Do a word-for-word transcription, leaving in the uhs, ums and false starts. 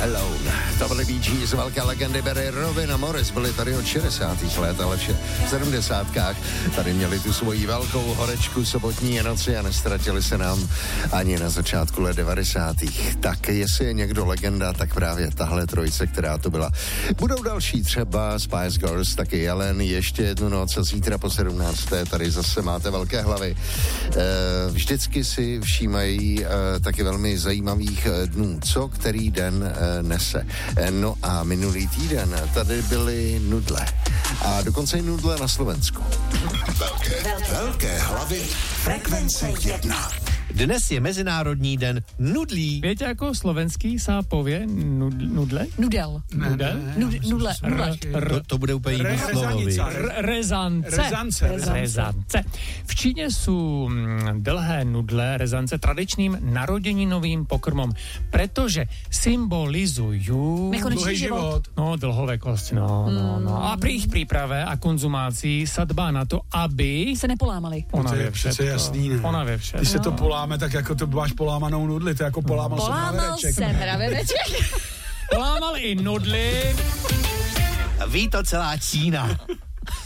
Alone. To byly Bee Gees, velké legendy Barry, Robin a Morris, byli tady od šedesátých let, ale v sedmdesátkách tady měli tu svoji velkou horečku sobotní noci a nestratili se nám ani na začátku let devadesátých. Tak jestli je někdo legenda, tak právě tahle trojice, která to byla. Budou další, třeba Spice Girls, taky Jelen, ještě jednu noc a zítra po sedmnácté tady zase máte velké hlavy. E, vždycky si všímají e, taky velmi zajímavých e, dnů, co který den e, nese. E, no a minulý týden tady byly nudle. A dokonce i nudle na Slovensku. Velké, velké hlavy frekvence jedna. Dnes je Mezinárodní den nudlí. Viete, ako slovenský sa povie nud, nudle? Nudel. Nudel? Nud, nudle. Nudle. To, to bude úplně jiný slovo. Rezance. Rezance. Rezance. V Číne sú mm, dlhé nudle, rezance, tradičným narodeninovým pokrmom, pretože symbolizujú... Nekonečný život. No, dlhovekosť, no, no, no. A pri ich príprave a konzumácii sa dbá na to, aby... Se nepolámali. Ona To je vie přece všetko. jasný, ne? Ona vie všetko. Když se to poláme, tak jako to máš polámanou nudli, to je jako polámal jsem Polámal mraveneček. se mraveneček. Polámal i nudly. Ví to celá Čína.